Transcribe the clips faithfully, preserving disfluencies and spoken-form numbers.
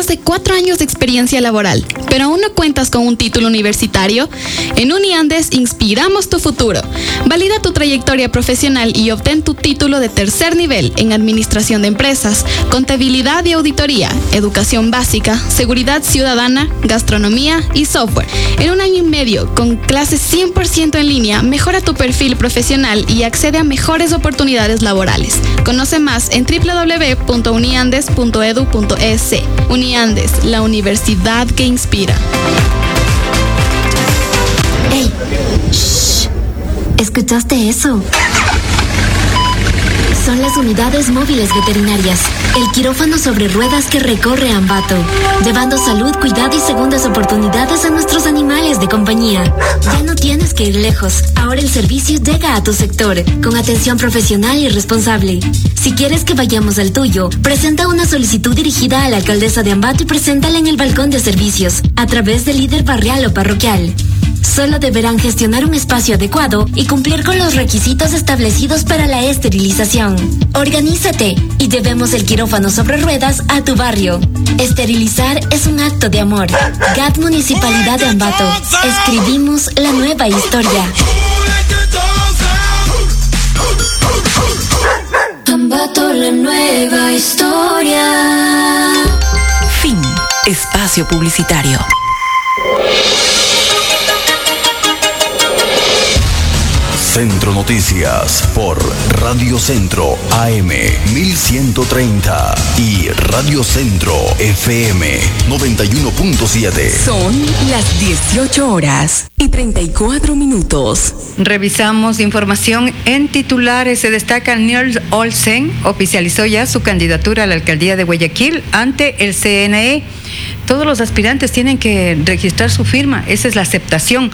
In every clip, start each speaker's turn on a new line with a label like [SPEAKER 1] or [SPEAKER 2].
[SPEAKER 1] más de cuatro años de experiencia laboral, pero aún no cuentas con un título universitario. En Uniandes inspiramos tu futuro. Valida tu trayectoria profesional y obtén tu título de tercer nivel en Administración de Empresas, Contabilidad y Auditoría, Educación Básica, Seguridad Ciudadana, Gastronomía y Software. En un año y medio, con clases cien por ciento en línea, mejora tu perfil profesional y accede a mejores oportunidades laborales. Conoce más en doble u doble u doble u punto uniandes punto edu punto es. Uniandes, la universidad que inspira.
[SPEAKER 2] ¡Ey! ¡Shh! ¿Escuchaste eso? Son las unidades móviles veterinarias, el quirófano sobre ruedas que recorre Ambato, llevando salud, cuidado y segundas oportunidades a nuestros animales de compañía. Ya no tienes que ir lejos, ahora el servicio llega a tu sector, con atención profesional y responsable. Si quieres que vayamos al tuyo, presenta una solicitud dirigida a la alcaldesa de Ambato y preséntala en el balcón de servicios, a través del líder barrial o parroquial. Solo deberán gestionar un espacio adecuado y cumplir con los requisitos establecidos para la esterilización. Organízate y llevemos el quirófano sobre ruedas a tu barrio. Esterilizar es un acto de amor. G A T Municipalidad de Ambato. Escribimos la nueva historia. Ambato, la nueva historia.
[SPEAKER 3] Fin. Espacio publicitario.
[SPEAKER 4] Centro Noticias por Radio Centro A M mil ciento treinta y Radio Centro F M noventa y uno punto siete.
[SPEAKER 3] Son las dieciocho horas y treinta y cuatro minutos.
[SPEAKER 5] Revisamos información en titulares. Se destaca Niels Olsen, oficializó ya su candidatura a la alcaldía de Guayaquil ante el C N E. Todos los aspirantes tienen que registrar su firma, esa es la aceptación.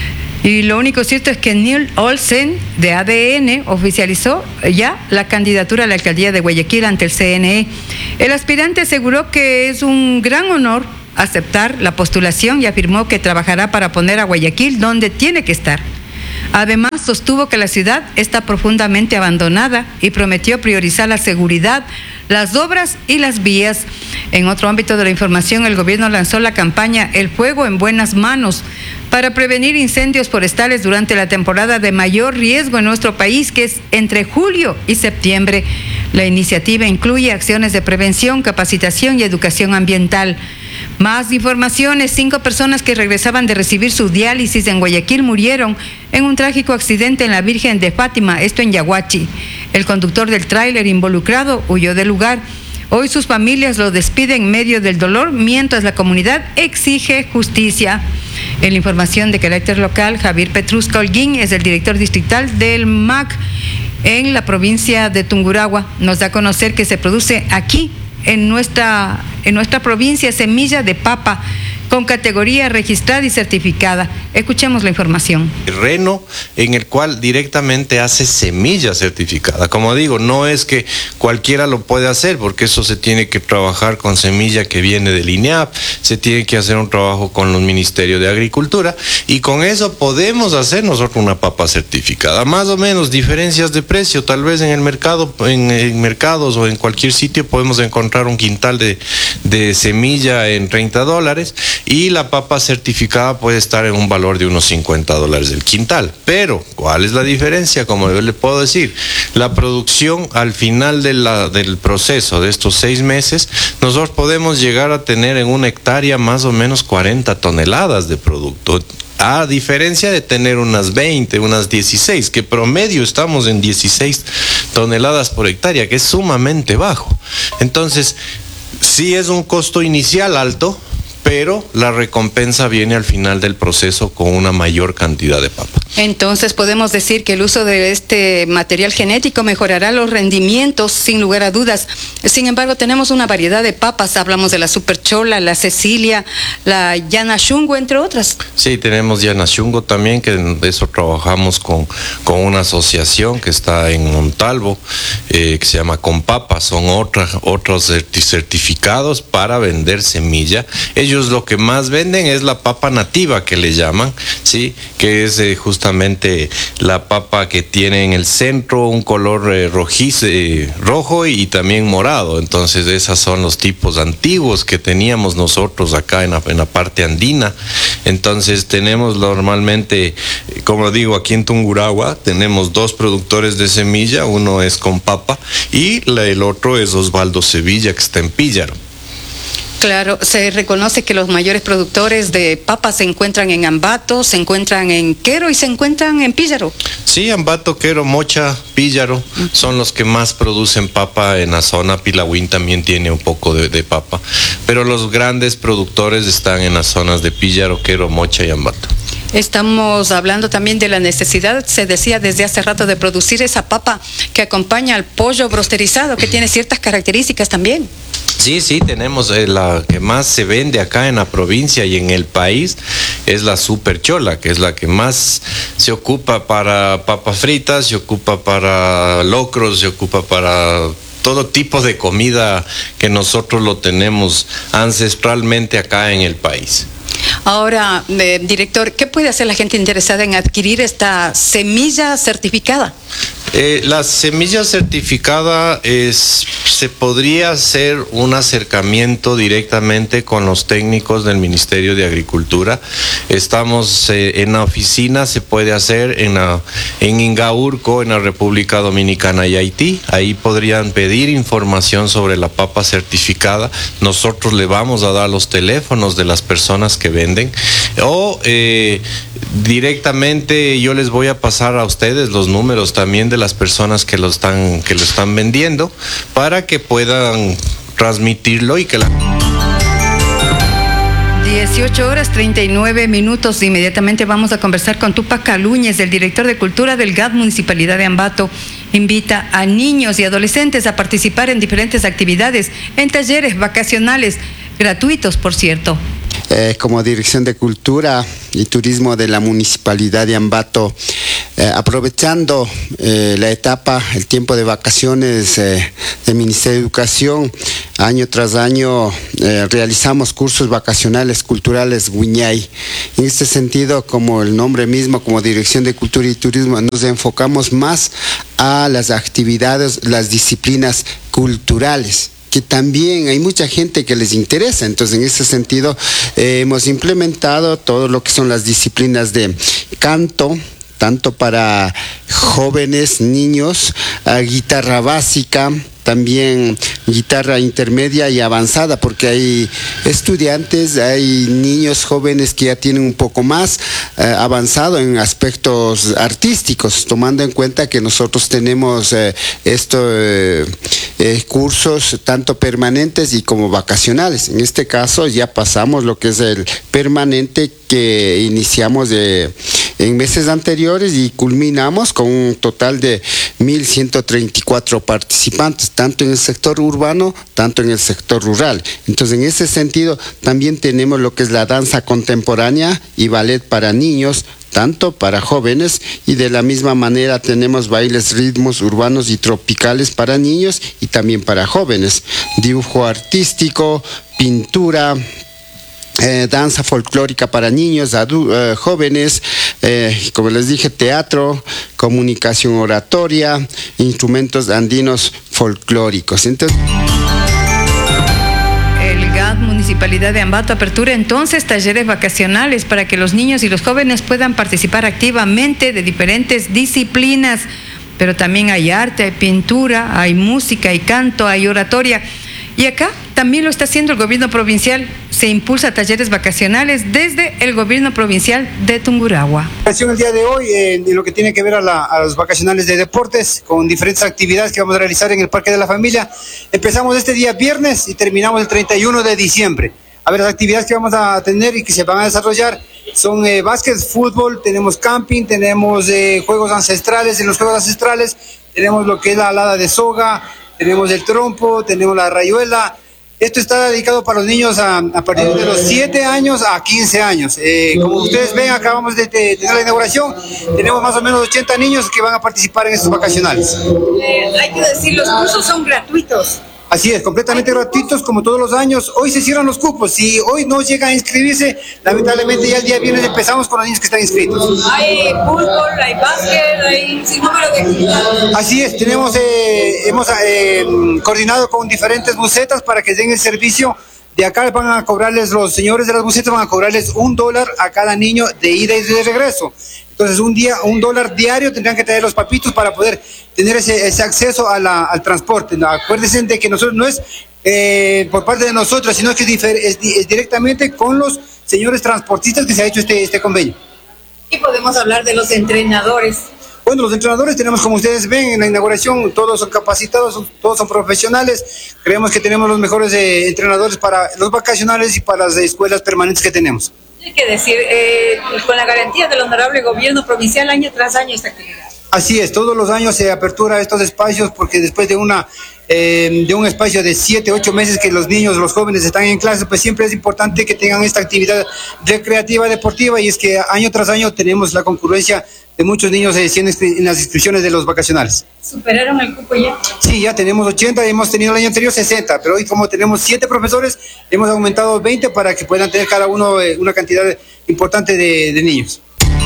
[SPEAKER 5] Y lo único cierto es que Niels Olsen, de A D N, oficializó ya la candidatura a la alcaldía de Guayaquil ante el C N E. El aspirante aseguró que es un gran honor aceptar la postulación y afirmó que trabajará para poner a Guayaquil donde tiene que estar. Además, sostuvo que la ciudad está profundamente abandonada y prometió priorizar la seguridad, las obras y las vías. En otro ámbito de la información, el gobierno lanzó la campaña El Fuego en Buenas Manos para prevenir incendios forestales durante la temporada de mayor riesgo en nuestro país, que es entre julio y septiembre. La iniciativa incluye acciones de prevención, capacitación y educación ambiental. Más informaciones: cinco personas que regresaban de recibir su diálisis en Guayaquil murieron en un trágico accidente en la Virgen de Fátima, esto en Yaguachi. El conductor del tráiler involucrado huyó del lugar. Hoy sus familias lo despiden en medio del dolor, mientras la comunidad exige justicia. En la información de carácter local, Javier Petrusca Holguín es el director distrital del M A C en la provincia de Tungurahua. Nos da a conocer que se produce aquí, en nuestra, en nuestra provincia, semilla de papa con categoría registrada y certificada. Escuchemos la información.
[SPEAKER 6] Terreno en el cual directamente hace semilla certificada. Como digo, no es que cualquiera lo puede hacer, porque eso se tiene que trabajar con semilla que viene del I N E A P, se tiene que hacer un trabajo con los ministerios de Agricultura, y con eso podemos hacer nosotros una papa certificada. Más o menos diferencias de precio, tal vez en el mercado, en, en mercados o en cualquier sitio podemos encontrar un quintal de, de semilla en treinta dólares, y la papa certificada puede estar en un valor de unos cincuenta dólares el quintal. Pero, ¿cuál es la diferencia? Como yo le puedo decir, la producción al final de la, del proceso de estos seis meses, nosotros podemos llegar a tener en una hectárea más o menos cuarenta toneladas de producto. A diferencia de tener unas veinte, unas dieciséis, que promedio estamos en dieciséis toneladas por hectárea, que es sumamente bajo. Entonces, sí es un costo inicial alto, pero la recompensa viene al final del proceso con una mayor cantidad de papa.
[SPEAKER 5] Entonces podemos decir que el uso de este material genético mejorará los rendimientos sin lugar a dudas. Sin embargo, tenemos una variedad de papas. Hablamos de la Superchola, la Cecilia, la Yanashungo, entre otras.
[SPEAKER 6] Sí, tenemos Yanashungo también, que de eso trabajamos con, con una asociación que está en Montalvo, eh, que se llama Compapa. Son otras, otros certificados para vender semilla. Ellos ellos lo que más venden es la papa nativa que le llaman, ¿sí? Que es eh, justamente la papa que tiene en el centro un color eh, rojizo, eh, rojo y también morado. Entonces esos son los tipos antiguos que teníamos nosotros acá en la, en la parte andina. Entonces tenemos normalmente, como digo, aquí en Tungurahua tenemos dos productores de semilla, uno es con papa y la, el otro es Osvaldo Sevilla, que está en Píllaro.
[SPEAKER 5] Claro, se reconoce que los mayores productores de papas se encuentran en Ambato, se encuentran en Quero y se encuentran en Píllaro.
[SPEAKER 6] Sí, Ambato, Quero, Mocha, Píllaro uh-huh. son los que más producen papa en la zona. Pilahuín también tiene un poco de, de papa, pero los grandes productores están en las zonas de Píllaro, Quero, Mocha y Ambato.
[SPEAKER 5] Estamos hablando también de la necesidad, se decía desde hace rato, de producir esa papa que acompaña al pollo brosterizado, que tiene ciertas características también.
[SPEAKER 6] Sí, sí, tenemos eh, la que más se vende acá en la provincia y en el país, es la Super Chola, que es la que más se ocupa para papas fritas, se ocupa para locros, se ocupa para todo tipo de comida que nosotros lo tenemos ancestralmente acá en el país.
[SPEAKER 5] Ahora, eh, director, ¿qué puede hacer la gente interesada en adquirir esta semilla certificada?
[SPEAKER 6] Eh, la semilla certificada es, se podría hacer un acercamiento directamente con los técnicos del Ministerio de Agricultura. Estamos eh, en la oficina, se puede hacer en, la, en Ingaurco, en la República Dominicana y Haití. Ahí podrían pedir información sobre la papa certificada. Nosotros le vamos a dar los teléfonos de las personas que venden. O eh, directamente yo les voy a pasar a ustedes los números también de las personas que lo están, que lo están vendiendo para que puedan transmitirlo y que la...
[SPEAKER 5] dieciocho horas treinta y nueve minutos. Inmediatamente vamos a conversar con Tupac Calúñez, el director de Cultura del G A D Municipalidad de Ambato. Invita a niños y adolescentes a participar en diferentes actividades, en talleres vacacionales, gratuitos, por cierto.
[SPEAKER 7] Eh, como Dirección de Cultura y Turismo de la Municipalidad de Ambato, eh, aprovechando eh, la etapa, el tiempo de vacaciones eh, del Ministerio de Educación, año tras año eh, realizamos cursos vacacionales culturales Guiñay. En este sentido, como el nombre mismo, como Dirección de Cultura y Turismo, nos enfocamos más a las actividades, las disciplinas culturales, que también hay mucha gente que les interesa. Entonces, en ese sentido, eh, hemos implementado todo lo que son las disciplinas de canto, tanto para jóvenes, niños, uh, guitarra básica, también guitarra intermedia y avanzada, porque hay estudiantes, hay niños jóvenes que ya tienen un poco más eh, avanzado en aspectos artísticos, tomando en cuenta que nosotros tenemos eh, estos eh, eh, cursos tanto permanentes y como vacacionales. En este caso ya pasamos lo que es el permanente, que iniciamos de, en meses anteriores y culminamos con un total de mil ciento treinta y cuatro participantes, tanto en el sector urbano, tanto en el sector rural. Entonces, en ese sentido, también tenemos lo que es la danza contemporánea y ballet para niños, tanto para jóvenes, y de la misma manera tenemos bailes, ritmos urbanos y tropicales para niños y también para jóvenes, dibujo artístico, pintura, Eh, danza folclórica para niños, eh, jóvenes, eh, como les dije, teatro, comunicación oratoria, instrumentos andinos folclóricos. Entonces,
[SPEAKER 5] el G A D Municipalidad de Ambato apertura entonces talleres vacacionales para que los niños y los jóvenes puedan participar activamente de diferentes disciplinas, pero también hay arte, hay pintura, hay música, hay canto, hay oratoria. Y acá también lo está haciendo el gobierno provincial. Se impulsa talleres vacacionales desde el gobierno provincial de Tungurahua.
[SPEAKER 8] El día de hoy, eh, en lo que tiene que ver a, la, a los vacacionales de deportes, con diferentes actividades que vamos a realizar en el Parque de la Familia. Empezamos este día viernes y terminamos el treinta y uno de diciembre. A ver, las actividades que vamos a tener y que se van a desarrollar son eh, básquet, fútbol, tenemos camping, tenemos eh, juegos ancestrales. En los juegos ancestrales tenemos lo que es la alada de soga, tenemos el trompo, tenemos la rayuela. Esto está dedicado para los niños a, a partir de los siete años a quince años. Eh, como ustedes ven, acabamos de, de tener la inauguración. Tenemos más o menos ochenta niños que van a participar en estos vacacionales.
[SPEAKER 5] Eh, hay que decir, los cursos son gratuitos.
[SPEAKER 8] Así es, completamente gratuitos como todos los años. Hoy se cierran los cupos. Si hoy no llega a inscribirse, lamentablemente ya el día viernes empezamos con los niños que están inscritos.
[SPEAKER 9] Hay fútbol, hay básquet, hay un sinnúmero de actividades.
[SPEAKER 8] Así es, tenemos, eh, hemos eh, coordinado con diferentes busetas para que den el servicio. De acá van a cobrarles, los señores de las busetas van a cobrarles un dólar a cada niño de ida y de regreso. Entonces un día, un dólar diario tendrán que traer los papitos para poder tener ese, ese acceso a la, al transporte. Acuérdense de que nosotros no es eh, por parte de nosotros, sino que es, difer, es, es directamente con los señores transportistas que se ha hecho este, este convenio.
[SPEAKER 9] Y podemos hablar de los entrenadores.
[SPEAKER 8] Bueno, los entrenadores tenemos, como ustedes ven en la inauguración, todos son capacitados, todos son profesionales. Creemos que tenemos los mejores eh, entrenadores para los vacacionales y para las escuelas permanentes que tenemos.
[SPEAKER 9] Hay que decir, eh, con la garantía del honorable gobierno provincial, año tras año esta actividad.
[SPEAKER 8] Así es, todos los años se apertura estos espacios porque después de una eh, de un espacio de siete, ocho meses que los niños, los jóvenes están en clase, pues siempre es importante que tengan esta actividad recreativa, deportiva, y es que año tras año tenemos la concurrencia de muchos niños eh, en las inscripciones de los vacacionales.
[SPEAKER 9] ¿Superaron el cupo ya?
[SPEAKER 8] Sí, ya tenemos ochenta, hemos tenido el año anterior sesenta, pero hoy como tenemos siete profesores, hemos aumentado veinte para que puedan tener cada uno eh, una cantidad importante de, de niños.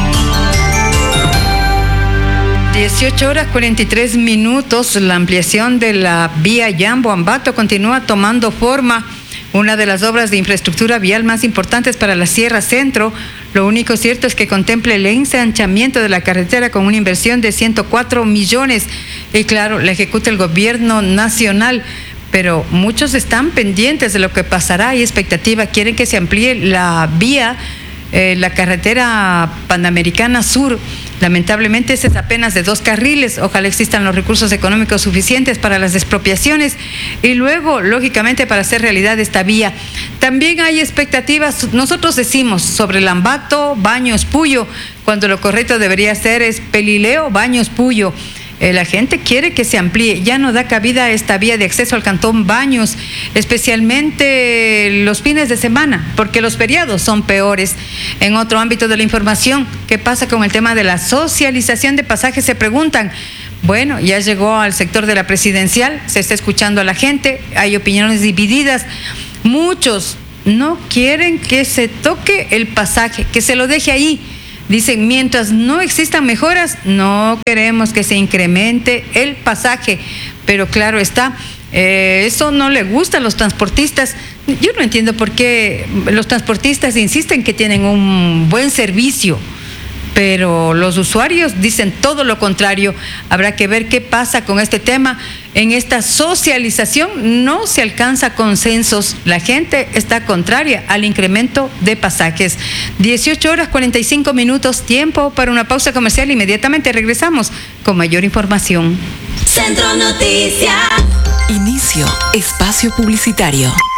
[SPEAKER 5] dieciocho horas cuarenta y tres minutos, la ampliación de la vía Yambo-Ambato continúa tomando forma. Una de las obras de infraestructura vial más importantes para la Sierra Centro. Lo único cierto es que contempla el ensanchamiento de la carretera con una inversión de ciento cuatro millones. Y claro, la ejecuta el gobierno nacional, pero muchos están pendientes de lo que pasará. Hay expectativa, quieren que se amplíe la vía, eh, la carretera Panamericana Sur. Lamentablemente ese es apenas de dos carriles. Ojalá existan los recursos económicos suficientes para las expropiaciones y luego, lógicamente, para hacer realidad esta vía. También hay expectativas, nosotros decimos, sobre el Ambato, Baños, Puyo, cuando lo correcto debería ser es Pelileo, Baños, Puyo. Eh, la gente quiere que se amplíe, ya no da cabida a esta vía de acceso al cantón Baños, especialmente los fines de semana, porque los feriados son peores. En otro ámbito de la información, ¿qué pasa con el tema de la socialización de pasajes? Se preguntan. Bueno, ya llegó al sector de la presidencial, se está escuchando a la gente, hay opiniones divididas. Muchos no quieren que se toque el pasaje, que se lo deje ahí. Dicen, mientras no existan mejoras, no queremos que se incremente el pasaje. Pero claro está, eh, eso no le gusta a los transportistas. Yo no entiendo por qué los transportistas insisten que tienen un buen servicio, pero los usuarios dicen todo lo contrario. Habrá que ver qué pasa con este tema. En esta socialización no se alcanza consensos. La gente está contraria al incremento de pasajes. dieciocho horas cuarenta y cinco minutos, tiempo para una pausa comercial. Inmediatamente regresamos con mayor información.
[SPEAKER 2] Centro Noticias.
[SPEAKER 3] Inicio espacio publicitario.